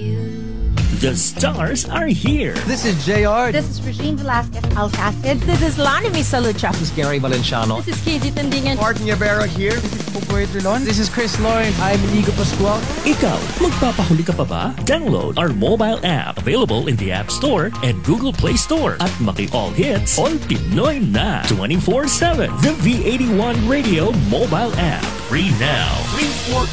The stars are here. This is JR. This is Regine Velasquez Alcacid. This is Lani Misalucha. This is Gary Valenciano. This is Casey Tandingan. Martin Yabera here. This is Popoy Trilon. This is Chris Lauren. I'm Inigo Pascual. Ikaw, magpapahuli ka pa ba? Download our mobile app available in the App Store and Google Play Store at Maki All Hits, All Pinoy na 24/7. The V81 Radio mobile app. Free now.